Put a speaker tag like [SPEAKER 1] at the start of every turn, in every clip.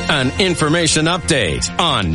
[SPEAKER 1] An information update on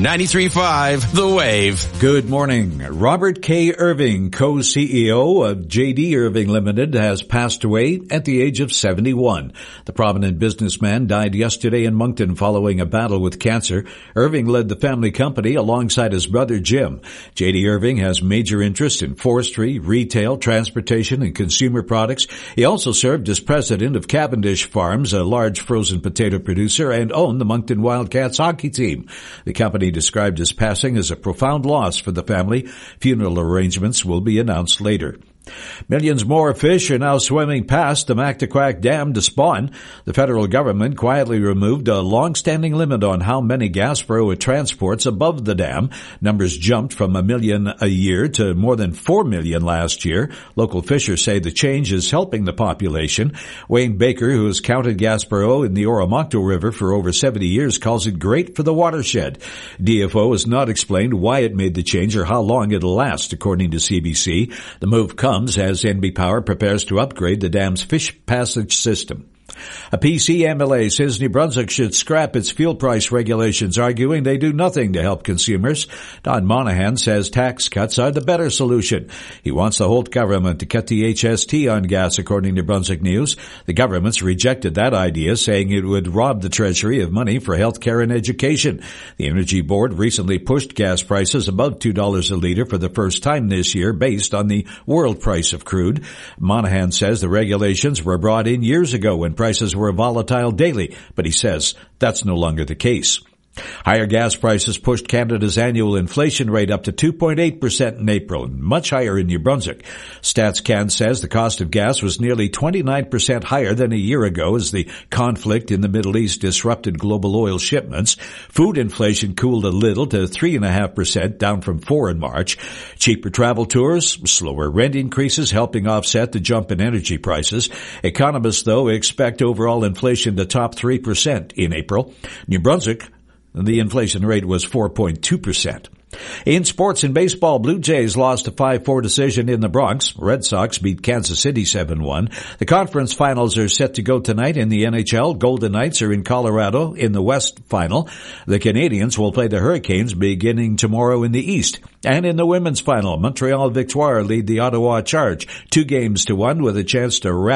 [SPEAKER 1] 93.5 The Wave.
[SPEAKER 2] Good morning. Robert K. Irving, co-CEO of J.D. Irving Limited, has passed away at the age of 71. The prominent businessman died yesterday in Moncton following a battle with cancer. Irving led the family company alongside his brother Jim. J.D. Irving has major interest in forestry, retail, transportation, and consumer products. He also served as president of Cavendish Farms, a large frozen potato producer, and owned the Moncton Wildcats hockey team. The company described his passing as a profound loss for the family. Funeral arrangements will be announced later. Millions more fish are now swimming past the Mactaquac Dam to spawn. The federal government quietly removed a long-standing limit on how many Gaspereau it transports above the dam. Numbers jumped from 1 million a year to more than 4 million last year. Local fishers say the change is helping the population. Wayne Baker, who has counted Gaspereau in the Oromocto River for over 70 years, calls it great for the watershed. DFO has not explained why it made the change or how long it'll last, according to CBC. The move comes as NB Power prepares to upgrade the dam's fish passage system. A PC MLA says New Brunswick should scrap its fuel price regulations, arguing they do nothing to help consumers. Don Monahan says tax cuts are the better solution. He wants the Holt government to cut the HST on gas, according to Brunswick News. The government's rejected that idea, saying it would rob the Treasury of money for health care and education. The Energy Board recently pushed gas prices above $2 a litre for the first time this year, based on the world price of crude. Monahan says the regulations were brought in years ago when prices were volatile daily, but he says that's no longer the case. Higher gas prices pushed Canada's annual inflation rate up to 2.8% in April, much higher in New Brunswick. StatsCan says the cost of gas was nearly 29% higher than a year ago as the conflict in the Middle East disrupted global oil shipments. Food inflation cooled a little to 3.5%, down from 4% in March. Cheaper travel tours, slower rent increases helping offset the jump in energy prices. Economists, though, expect overall inflation to top 3% in April. New Brunswick, the inflation rate was 4.2%. In sports and baseball, Blue Jays lost a 5-4 decision in the Bronx. Red Sox beat Kansas City 7-1. The conference finals are set to go tonight in the NHL. Golden Knights are in Colorado in the West final. The Canadiens will play the Hurricanes beginning tomorrow in the East. And in the women's final, Montreal Victoire lead the Ottawa Charge 2-1 with a chance to wrap